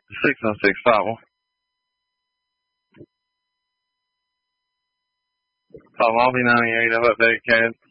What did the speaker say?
606 Fatma. Fatma, I'll be 98 of update, Cad.